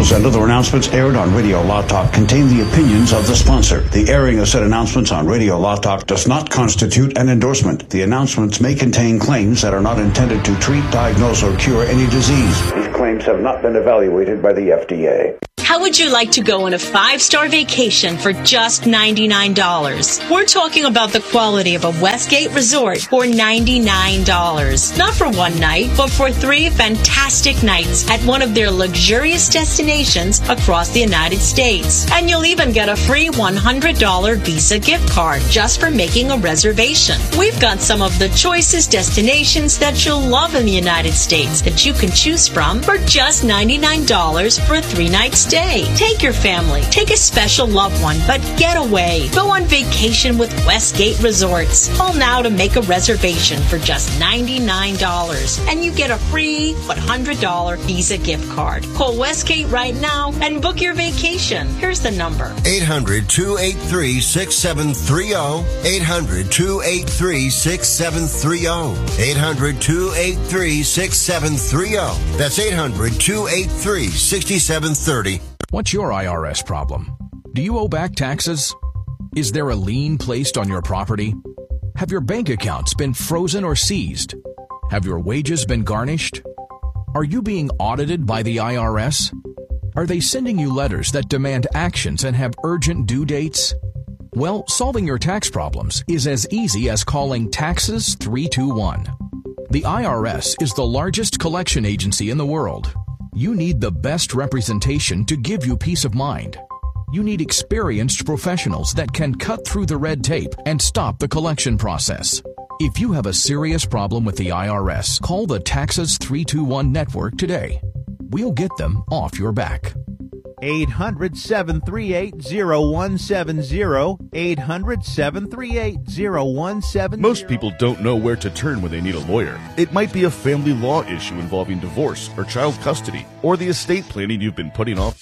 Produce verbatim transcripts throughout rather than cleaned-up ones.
commercials and other announcements aired on Radio Law Talk contain the opinions of the sponsor. The airing of said announcements on Radio Law Talk does not constitute an endorsement. The announcements may contain claims that are not intended to treat, diagnose, or cure any disease. These claims have not been evaluated by the F D A. How would you like to go on a five-star vacation for just ninety-nine dollars? We're talking about the quality of a Westgate resort for ninety-nine dollars. Not for one night, but for three fantastic nights at one of their luxurious destinations across the United States. And you'll even get a free one hundred dollars Visa gift card just for making a reservation. We've got some of the choicest destinations that you'll love in the United States that you can choose from for just ninety-nine dollars for a three-night stay. Take your family, take a special loved one, but get away. Go on vacation with Westgate Resorts. Call now to make a reservation for just ninety-nine dollars, and you get a free one hundred dollars Visa gift card. Call Westgate right now and book your vacation. Here's the number. eight hundred, two eight three, six seven three zero. eight hundred, two eight three, six seven three zero. eight hundred, two eight three, six seven three zero. That's eight hundred, two eight three, six seven three zero. What's your I R S problem? Do you owe back taxes? Is there a lien placed on your property? Have your bank accounts been frozen or seized? Have your wages been garnished? Are you being audited by the I R S? Are they sending you letters that demand actions and have urgent due dates? Well, solving your tax problems is as easy as calling Taxes three two one. The I R S is the largest collection agency in the world. You need the best representation to give you peace of mind. You need experienced professionals that can cut through the red tape and stop the collection process. If you have a serious problem with the I R S, call the Taxes three two one network today. We'll get them off your back. eight hundred, seven three eight, zero one seven zero. eight hundred, seven three eight, zero one seven zero. Most people don't know where to turn when they need a lawyer. It might be a family law issue involving divorce or child custody, or the estate planning you've been putting off.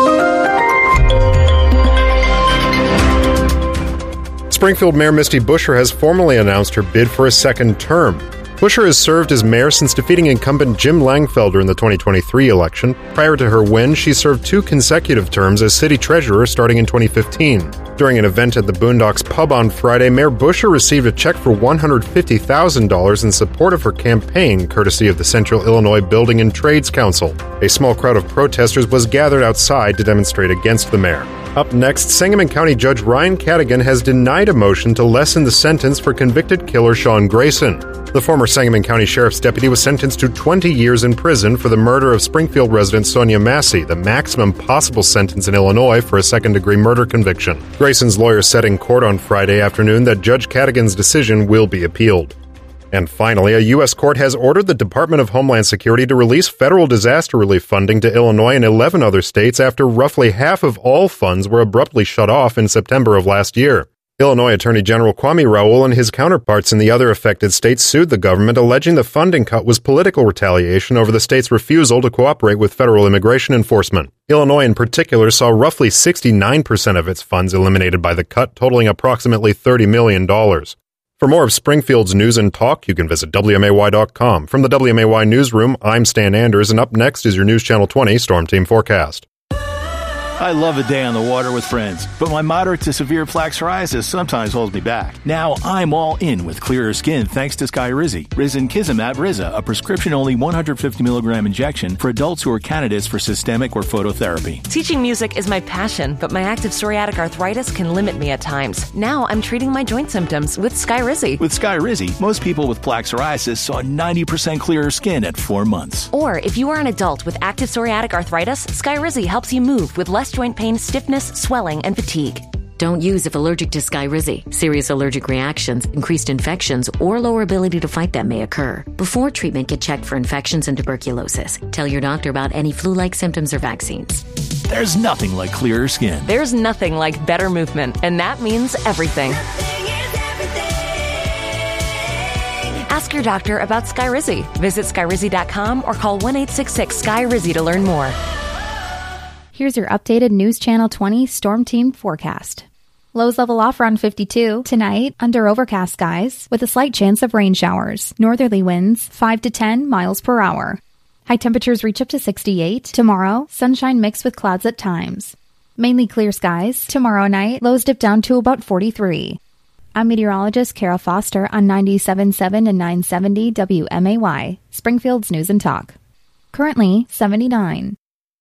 Springfield Mayor Misty Buscher has formally announced her bid for a second term. Buscher has served as mayor since defeating incumbent Jim Langfelder in the twenty twenty-three election. Prior to her win, she served two consecutive terms as city treasurer starting in twenty fifteen. During an event at the Boondocks Pub on Friday, Mayor Buscher received a check for one hundred fifty thousand dollars in support of her campaign, courtesy of the Central Illinois Building and Trades Council. A small crowd of protesters was gathered outside to demonstrate against the mayor. Up next, Sangamon County Judge Ryan Cadigan has denied a motion to lessen the sentence for convicted killer Sean Grayson. The former Sangamon County Sheriff's deputy was sentenced to twenty years in prison for the murder of Springfield resident Sonia Massey, the maximum possible sentence in Illinois for a second-degree murder conviction. Grayson's lawyer said in court on Friday afternoon that Judge Cadigan's decision will be appealed. And finally, a U S court has ordered the Department of Homeland Security to release federal disaster relief funding to Illinois and eleven other states after roughly half of all funds were abruptly shut off in September of last year. Illinois Attorney General Kwame Raoul and his counterparts in the other affected states sued the government, alleging the funding cut was political retaliation over the state's refusal to cooperate with federal immigration enforcement. Illinois in particular saw roughly sixty-nine percent of its funds eliminated by the cut, totaling approximately thirty million dollars. For more of Springfield's news and talk, you can visit W M A Y dot com. From the W M A Y Newsroom, I'm Stan Anders, and up next is your News Channel twenty Storm Team Forecast. I love a day on the water with friends, but my moderate to severe plaque psoriasis sometimes holds me back. Now I'm all in with clearer skin thanks to Skyrizi. Risankizumab Riza, a prescription-only one hundred fifty milligram injection for adults who are candidates for systemic or phototherapy. Teaching music is my passion, but my active psoriatic arthritis can limit me at times. Now I'm treating my joint symptoms with Skyrizi. With Skyrizi, most people with plaque psoriasis saw ninety percent clearer skin at four months. Or if you are an adult with active psoriatic arthritis, Skyrizi helps you move with less joint pain, stiffness, swelling, and fatigue. Don't use if allergic to Skyrizi. Serious allergic reactions, increased infections, or lower ability to fight them may occur. Before treatment, get checked for infections and tuberculosis. Tell your doctor about any flu-like symptoms or vaccines. There's nothing like clearer skin. There's nothing like better movement, and that means everything. Ask your doctor about Skyrizi. Visit Skyrizi dot com or call one eight six six, S K Y R I Z I to learn more. Here's your updated News Channel twenty Storm Team forecast. Lows level off around fifty-two. Tonight, under overcast skies with a slight chance of rain showers. Northerly winds five to ten miles per hour. High temperatures reach up to sixty-eight. Tomorrow, sunshine mixed with clouds at times. Mainly clear skies. Tomorrow night, lows dip down to about forty-three. I'm meteorologist Carol Foster on ninety-seven point seven and nine seventy W M A Y, Springfield's News and Talk. Currently, seventy-nine.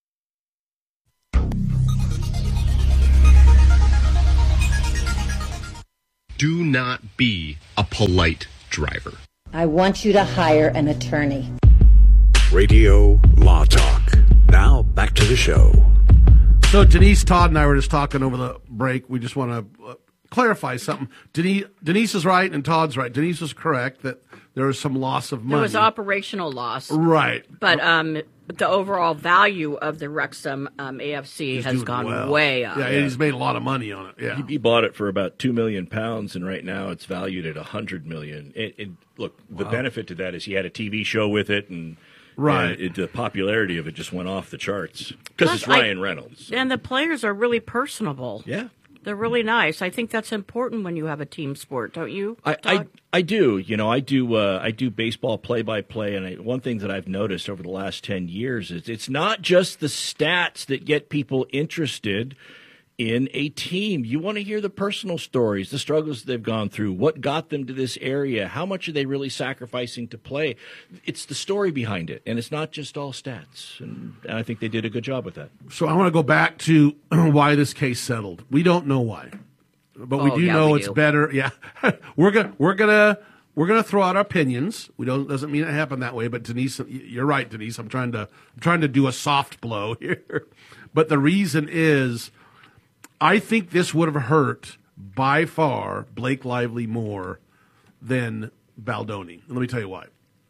Do not be a polite driver. I want you to hire an attorney. Radio Law Talk. Now, back to the show. So Denise, Todd, and I were just talking over the break. We just want to uh, clarify something. Denise, Denise is right and Todd's right. Denise is correct that there was some loss of money. There was operational loss. Right. But um, the overall value of the Wrexham um, A F C He's has gone well. way up. Yeah, he's made a lot of money on it. Yeah, he, he bought it for about two million pounds, and right now it's valued at a hundred million. It, it, look, the Wow. benefit to that is he had a T V show with it, and right, and it, the popularity of it just went off the charts because Plus, it's Ryan I- Reynolds. And the players are really personable. Yeah. They're really nice. I think that's important when you have a team sport, don't you? I, I I do. You know, I do. Uh, I do baseball play by play, and I, one thing that I've noticed over the last ten years is it's not just the stats that get people interested in a team. You want to hear the personal stories, the struggles they've gone through, what got them to this area, how much are they really sacrificing to play. It's the story behind it, and it's not just all stats. And, and I think they did a good job with that. So I want to go back to why this case settled. We don't know why, but we Oh, do yeah, know we it's do. better. Yeah, we're gonna we're gonna we're gonna throw out our opinions. We don't doesn't mean it happened that way. But Denise, you're right, Denise. I'm trying to I'm trying to do a soft blow here, but the reason is, I think this would have hurt by far Blake Lively more than Baldoni. And let me tell you why.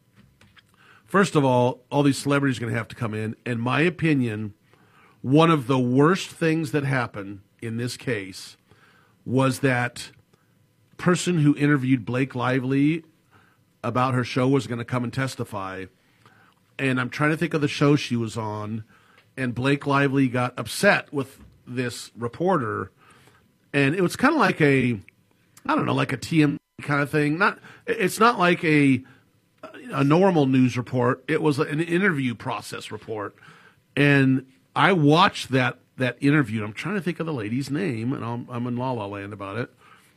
First of all, all these celebrities are going to have to come in. In my opinion, one of the worst things that happened in this case was that person who interviewed Blake Lively about her show was going to come and testify. And I'm trying to think of the show she was on, and Blake Lively got upset with this reporter, and it was kind of like a, I don't know, like a T M kind of thing. Not, it's not like a a normal news report. It was an interview process report, and I watched that that interview. I'm trying to think of the lady's name, and I'm, I'm in La La Land about it.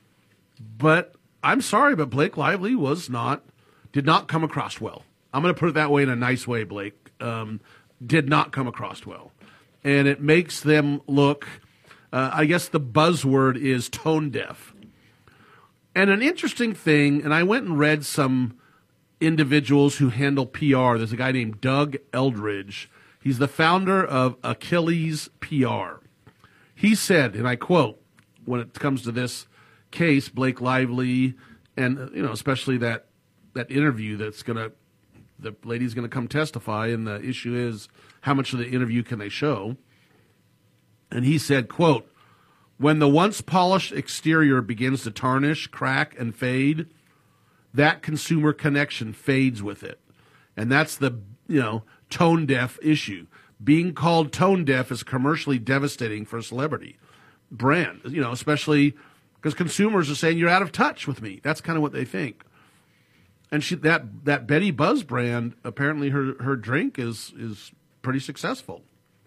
But I'm sorry, but Blake Lively was not, did not come across well. I'm going to put it that way in a nice way, Blake. Um, did not come across well. And it makes them look, uh, I guess the buzzword is tone deaf. And an interesting thing, and I went and read some individuals who handle P R. There's a guy named Doug Eldridge. He's the founder of Achilles P R. He said, and I quote, when it comes to this case, Blake Lively, and you know, especially that that interview that's going to, the lady's going to come testify, and the issue is how much of the interview can they show? And he said, quote, "When the once polished exterior begins to tarnish, crack, and fade, that consumer connection fades with it." And that's the, you know, tone deaf issue. Being called tone deaf is commercially devastating for a celebrity brand, you know, especially because consumers are saying you're out of touch with me. That's kind of what they think. And she, that that Betty Buzz brand, apparently her, her drink is is pretty successful.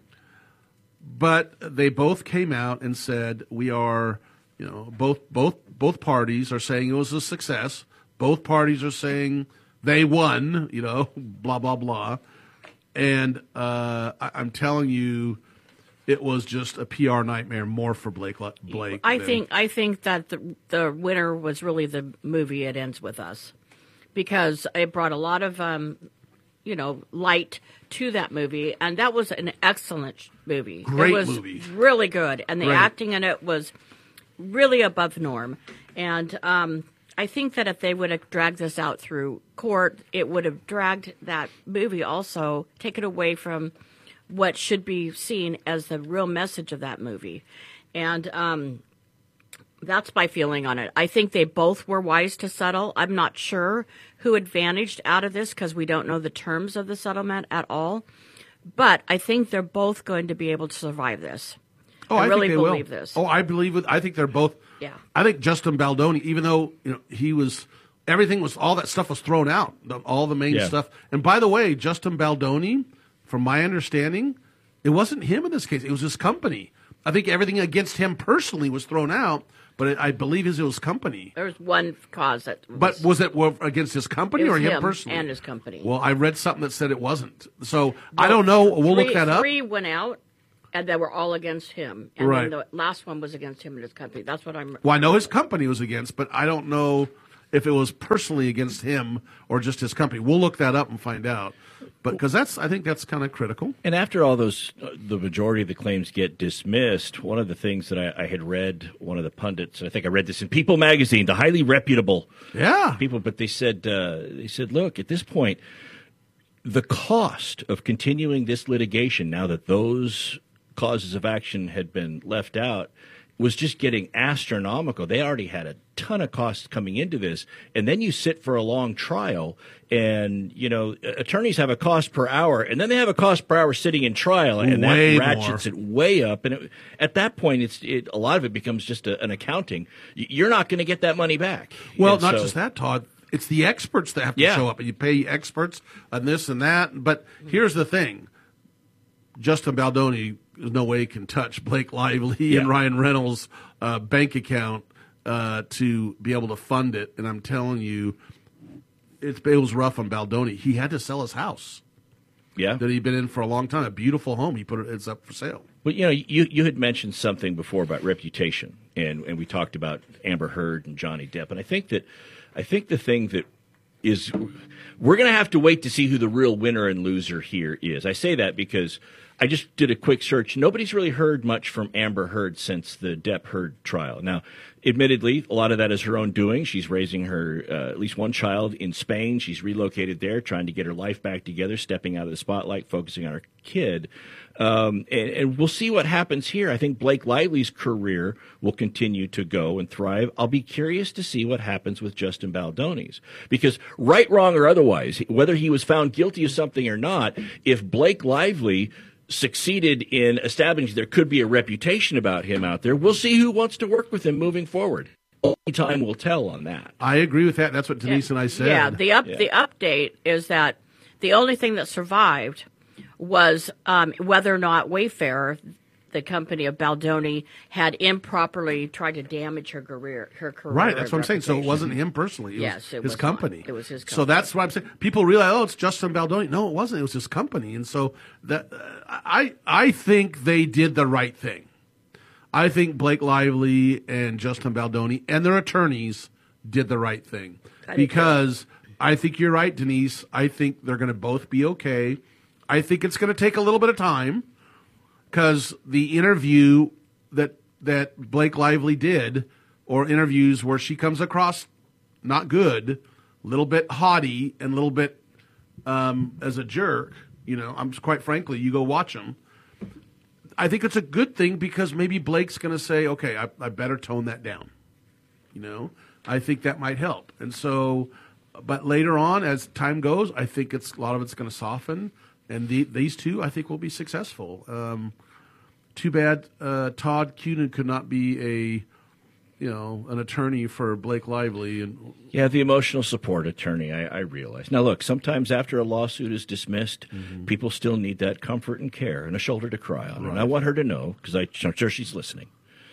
But they both came out and said we are, you know, both both both parties are saying it was a success. Both parties are saying they won, you know, blah blah blah. And uh, I, I'm telling you, it was just a P R nightmare more for Blake. Blake. I than- think I think that the the winner was really the movie It Ends With Us, because it brought a lot of um, you know, light to that movie, and that was an excellent sh- movie. Great it was movie. Really good, and the Great. acting in it was really above norm. And um, I think that if they would have dragged this out through court, it would have dragged that movie also, take it away from what should be seen as the real message of that movie. And um, that's my feeling on it. I think they both were wise to settle. I'm not sure who advantaged out of this because we don't know the terms of the settlement at all. But I think they're both going to be able to survive this. Oh, I, I really think they believe will. this. Oh, I believe it. I think they're both. Yeah. I think Justin Baldoni, even though you know he was, everything was, all that stuff was thrown out, the, all the main Yeah. stuff. And by the way, Justin Baldoni from my understanding, it wasn't him in this case. It was his company. I think everything against him personally was thrown out, but it, I believe it was his company. There was one cause that was, But was it against his company it or was him, him personally? and his company. Well, I read something that said it wasn't. So I don't know. We'll three, look that up. Three went out, and they were all against him. And Right. then the last one was against him and his company. That's what I'm... Well, I know his company was against, but I don't know if it was personally against him or just his company. We'll look that up and find out. But because that's, I think that's kind of critical. And after all those, uh, the majority of the claims get dismissed, one of the things that I, I had read, one of the pundits, I think I read this in People magazine, the highly reputable yeah. people, but they said, uh, they said, look, at this point, the cost of continuing this litigation, now that those causes of action had been left out, was just getting astronomical. They already had a ton of costs coming into this. And then you sit for a long trial and, you know, attorneys have a cost per hour and then they have a cost per hour sitting in trial and way that ratchets more. it way up. And it, at that point, it's it, a lot of it becomes just a, an accounting. You're not going to get that money back. Well, And not so- just that, Todd. It's the experts that have to Yeah. show up. And you pay experts on this and that. But here's the thing. Justin Baldoni, there's no way can touch Blake Lively Yeah. and Ryan Reynolds' uh, bank account uh, to be able to fund it. And I'm telling you, it's, it was rough on Baldoni. He had to sell his house. Yeah. That he'd been in for a long time. A beautiful home. He put it, it's up for sale. Well, you know, you, you had mentioned something before about reputation, and, and we talked about Amber Heard and Johnny Depp. And I think that I think the thing that is we're going to have to wait to see who the real winner and loser here is. I say that because I just did a quick search. Nobody's really heard much from Amber Heard since the Depp Heard trial. Now, admittedly, a lot of that is her own doing. She's raising her uh, at least one child in Spain. She's relocated there, trying to get her life back together, stepping out of the spotlight, focusing on her kid. Um, and, and we'll see what happens here. I think Blake Lively's career will continue to go and thrive. I'll be curious to see what happens with Justin Baldoni's. Because right, wrong, or otherwise, whether he was found guilty of something or not, if Blake Lively succeeded in establishing there could be a reputation about him out there, we'll see who wants to work with him moving forward. Only time will tell on that. I agree with that. That's what Denise and I said. Yeah, the up Yeah. the update is that the only thing that survived was um, whether or not Wayfair, the company of Baldoni, had improperly tried to damage her career. Her career Right, that's what I'm saying. So it reputation. wasn't him personally. It Yes, was it his was company. not. It was his So company. that's what I'm saying. People realize, oh, it's Justin Baldoni. No, it wasn't. It was his company. And so that uh, I I think they did the right thing. I think Blake Lively and Justin Baldoni and their attorneys did the right thing I do because I think you're right, Denise. I think they're going to both be okay. I think it's going to take a little bit of time because the interview that that Blake Lively did, or interviews where she comes across not good, a little bit haughty and a little bit um, as a jerk, you know, I'm quite frankly, you go watch them. I think it's a good thing because maybe Blake's going to say, okay, I, I better tone that down. You know, I think that might help. And so, but later on, as time goes, I think it's a lot of it's going to soften. And the, these two, I think, will be successful. Um, too bad uh, Todd Cunin could not be a, you know, an attorney for Blake Lively. And Yeah, the emotional support attorney, I, I realize. Now, look, sometimes after a lawsuit is dismissed, Mm-hmm. people still need that comfort and care and a shoulder to cry on. And Right. I want her to know, because I'm sure she's listening,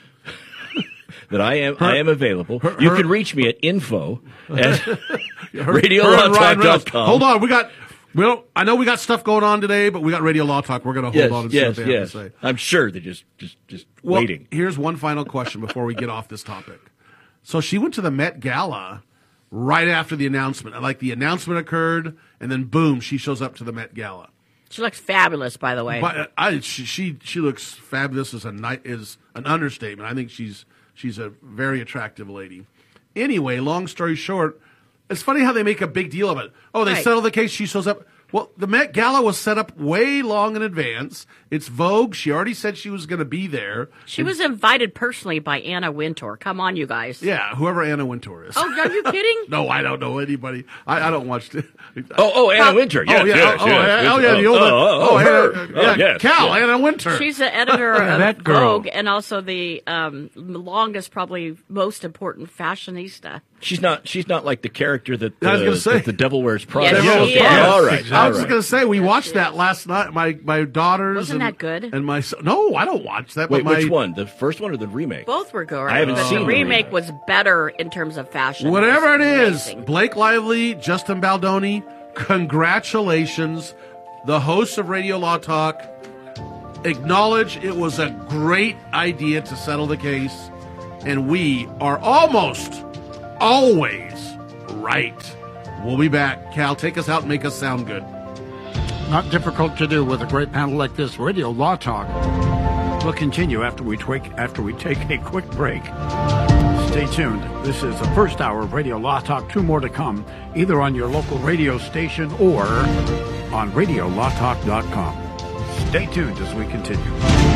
that I am Her- I am available. her- you her- can reach me at info at Her- radio her law and talk Ryan Reynolds. dot com. Hold on, we got. Well, I know we got stuff going on today, but we got Radio Law Talk. We're going to hold Yes, on and see yes, what they yes. have to say. I'm sure they're just just just Well, waiting. Here's one final question before we get off this topic. So she went to the Met Gala right after the announcement. Like the announcement occurred, and then boom, she shows up to the Met Gala. She looks fabulous, by the way. But I, she, she she looks fabulous. Is a night is an understatement. I think she's she's a very attractive lady. Anyway, long story short, it's funny how they make a big deal of it. Oh, they Right. settle the case. She shows up. Well, the Met Gala was set up way long in advance. It's Vogue. She already said she was going to be there. She was invited personally by Anna Wintour. Come on, you guys. Yeah, whoever Anna Wintour is. Oh, are you kidding? No, I don't know anybody. I, I don't watch. It. Oh, oh, Anna Well- Wintour. Yes, oh yeah, yes, oh, yes, oh, yes. oh, yeah, the old, oh, oh, oh, her. Anna, Oh, yeah, yes, Cal, yes. Anna Wintour. She's the editor of That girl. Vogue and also the um, longest, probably most important fashionista. She's not. She's not like the character that the, I was gonna say. that the Devil Wears Prada. Yes, she is. All right. I all was just right. going to say we watched that last night. My my daughters. Wasn't and, that good? And my son. No, I don't watch that. Wait, but my, which one? The first one or the remake? Both were good. I haven't but seen the the remake remake. was better in terms of fashion. Whatever it was is, amazing. Blake Lively, Justin Baldoni, congratulations. The hosts of Radio Law Talk acknowledge it was a great idea to settle the case, and we are almost always right. We'll be back. Cal, take us out and make us sound good. Not difficult to do with a great panel like this. Radio Law Talk. We'll continue after we twig, after we take a quick break. Stay tuned. This is the first hour of Radio Law Talk. Two more to come, either on your local radio station or on radio law talk dot com. Stay tuned as we continue.